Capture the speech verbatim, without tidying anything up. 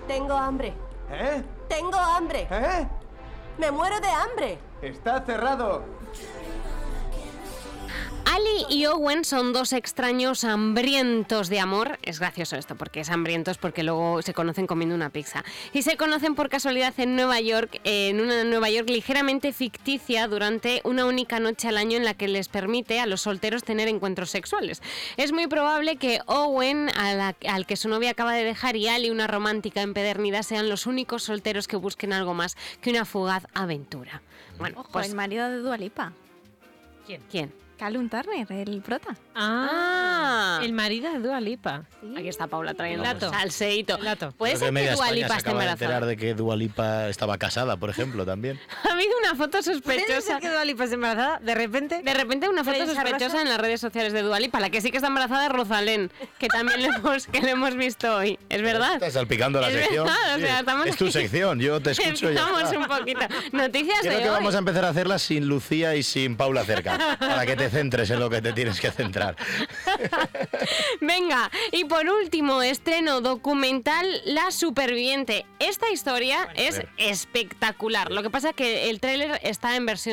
Tengo hambre. ¿Eh? Tengo hambre. ¿Eh? Me muero de hambre. Está cerrado. Ali y Owen son dos extraños hambrientos de amor. Es gracioso esto, porque es hambrientos porque luego se conocen comiendo una pizza. Y se conocen por casualidad en Nueva York, en una Nueva York ligeramente ficticia, durante una única noche al año en la que les permite a los solteros tener encuentros sexuales. Es muy probable que Owen, a la, al que su novia acaba de dejar, y Ali, una romántica empedernida, sean los únicos solteros que busquen algo más que una fugaz aventura. Bueno, Ojo, pues el marido de Dua Lipa. ¿quién? ¿Quién? Callum Turner, el prota. Ah, Ah. el marido de Dua Lipa. Sí. Aquí está Paula trayendo El dato. salseíto. El dato. Puede Creo que ser media que Dua España Lipa se esté acaba de enterar embarazada. de que Dua Lipa estaba casada, por ejemplo, también. Ha habido una foto ¿Puede ser sospechosa. que Dua Lipa es embarazada de repente? De repente una foto ¿Prensa sospechosa rosa? en las redes sociales de Dua Lipa. La que sí que está embarazada es Rosalén, que también le hemos, que le hemos visto hoy. ¿Es verdad? Estás salpicando la Es sección. verdad, o Sí, sea, estamos es tu aquí. sección, yo te escucho ya. Estamos está. un poquito. Noticias Creo de que hoy. vamos a empezar a hacerlas sin Lucía y sin Paula cerca, para que te centres en lo que te tienes que centrar. Venga, y por último, estreno documental La Superviviente. Esta historia es espectacular. Lo que pasa es que el tráiler está en versión